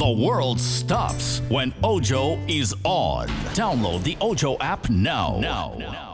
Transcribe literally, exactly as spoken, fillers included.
The world stops when Ojo is on. Download the Ojo app now. Now. now.